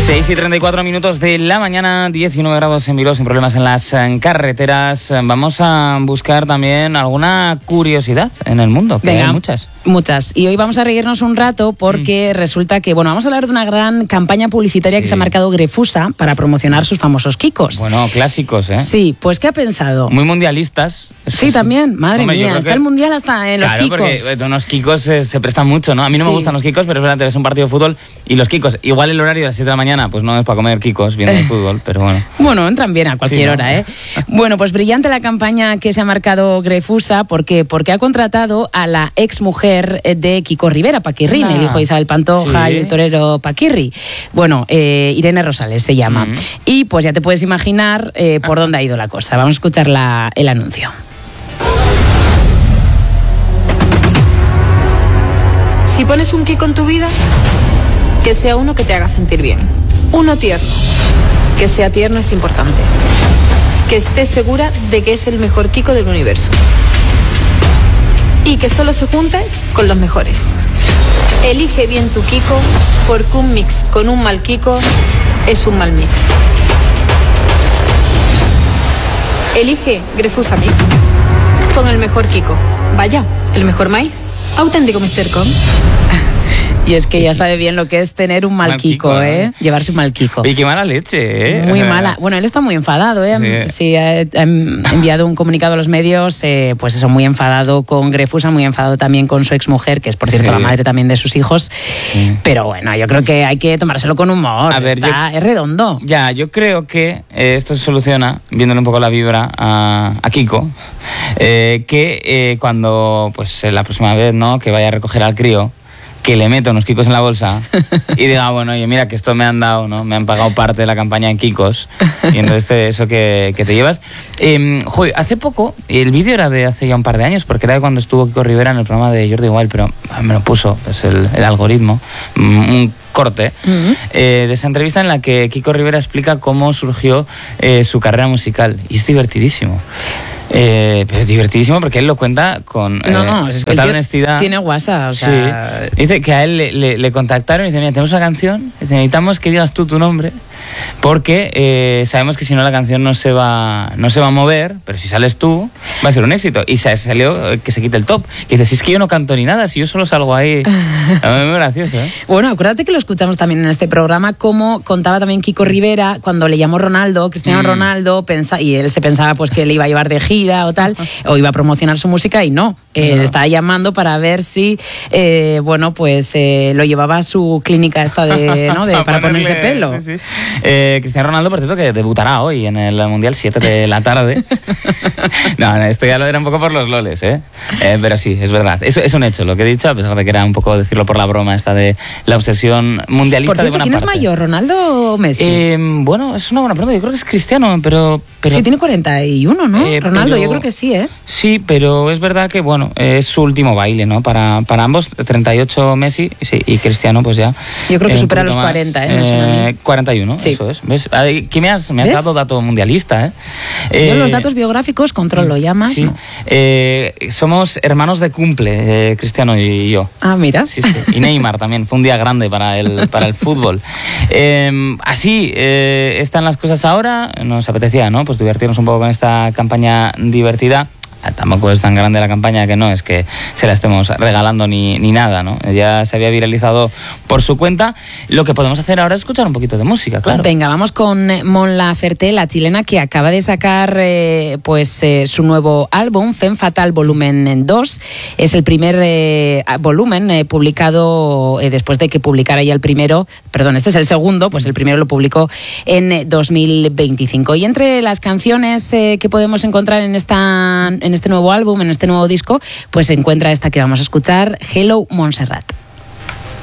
6:34 de la mañana, 19 grados en Bilbao, sin problemas en las carreteras. Vamos a buscar también alguna curiosidad en el mundo, que Venga, hay muchas. Muchas. Y hoy vamos a reírnos un rato porque resulta que, vamos a hablar de una gran campaña publicitaria que se ha marcado Grefusa para promocionar sus famosos Kikos. Bueno, clásicos, ¿eh? Sí, pues ¿qué ha pensado? Muy mundialistas. Sí, también, madre mía, está el mundial hasta en los Kikos. Claro, porque unos Kikos se prestan mucho, ¿no? A mí no me gustan los Kikos, pero es verdad, te ves un partido de fútbol y los Kikos, igual el horario de las 7 de la mañana, pues no es para comer Kikos viendo el fútbol, pero bueno. Bueno, entran bien a cualquier hora, ¿eh? Bueno, pues brillante la campaña que se ha marcado Grefusa, ¿por qué? Porque ha contratado a la exmujer de Kiko Rivera, Paquirrín, el hijo de Isabel Pantoja y el torero Paquirri. Bueno, Irene Rosales se llama. Y pues ya te puedes imaginar por dónde ha ido la cosa. Vamos a escuchar el anuncio. Si pones un Kiko en tu vida, que sea uno que te haga sentir bien. Uno tierno. Que sea tierno es importante. Que estés segura de que es el mejor Kiko del universo. Y que solo se junte con los mejores. Elige bien tu Kiko, porque un mix con un mal Kiko es un mal mix. Elige Grefusa Mix con el mejor Kiko. Vaya, el mejor maíz. Auténtico Mr. Com. Y es que ya sabe bien lo que es tener un mal Kiko, ¿eh? Llevarse un mal Kiko. Y qué mala leche, ¿eh? Muy mala. Bueno, él está muy enfadado, ¿eh? Sí, ha enviado un comunicado a los medios, pues eso, muy enfadado con Grefusa, muy enfadado también con su exmujer, que es, por cierto, la madre también de sus hijos. Pero bueno, yo creo que hay que tomárselo con humor. A ver, es redondo. Ya, yo creo que esto se soluciona, viéndole un poco la vibra a Kiko, que cuando, pues la próxima vez, ¿no?, que vaya a recoger al crío, que le meta unos Kikos en la bolsa y diga, bueno, oye, mira que esto me han dado, ¿no? Me han pagado parte de la campaña en Kikos. Y entonces eso que te llevas. Joder, hace poco, el vídeo era de hace ya un par de años, porque era de cuando estuvo Kiko Rivera en el programa de Jordi Wild, pero me lo puso, pues el algoritmo, un corte de esa entrevista en la que Kiko Rivera explica cómo surgió su carrera musical. Y es divertidísimo. Pero es divertidísimo porque él lo cuenta con total honestidad. Tiene WhatsApp, o sea... Sí. Dice que a él le contactaron y dice, mira, tenemos una canción, necesitamos que digas tú tu nombre, porque sabemos que si no la canción no se va a mover, pero si sales tú va a ser un éxito. Y salió que se quite el top. Que dice, si es que yo no canto ni nada, si yo solo salgo ahí. Muy gracioso, ¿eh? Bueno, acuérdate que lo escuchamos también en este programa, como contaba también Kiko Rivera cuando le llamó Cristiano Ronaldo, y él se pensaba pues que le iba a llevar de gira o tal, o iba a promocionar su música, y no, le estaba llamando para ver si lo llevaba a su clínica esta para ponerse pelo. Sí. Cristiano Ronaldo, por cierto, que debutará hoy en el Mundial 7 de la tarde. No, esto ya lo era un poco por los loles, pero sí, es verdad, eso es un hecho lo que he dicho, a pesar de que era un poco decirlo por la broma esta de la obsesión mundialista. Por cierto, de buena parte. ¿Quién es mayor, Ronaldo o Messi? Bueno, es una buena pregunta, yo creo que es Cristiano, pero sí, tiene 41, ¿no? Ronaldo, yo creo que sí, ¿eh? Sí, pero es verdad que, bueno, es su último baile, ¿no? Para ambos, 38 Messi, sí, y Cristiano, pues ya. Yo creo que supera los 40, ¿eh? 41, sí. Eso es. ¿Ves? Aquí me has dado dato mundialista, ¿eh? Yo los datos biográficos controlo ya más, sí. ¿no? Somos hermanos de cumple, Cristiano y yo. Ah, mira. Sí. Y Neymar también, fue un día grande para el fútbol. Así están las cosas ahora, nos apetecía, ¿no? Pues divertirnos un poco con esta campaña divertida. Tampoco es tan grande la campaña que no es que se la estemos regalando ni nada, ¿no? Ya se había viralizado por su cuenta. Lo que podemos hacer ahora es escuchar un poquito de música, claro. Venga, vamos con Mon Laferte, la chilena que acaba de sacar su nuevo álbum, Femme Fatale Volumen 2. Es el primer volumen publicado después de que publicara ya el primero. Perdón, este es el segundo, pues el primero lo publicó en 2025. Y entre las canciones que podemos encontrar en este nuevo álbum, en este nuevo disco, pues se encuentra esta que vamos a escuchar, Hello Montserrat.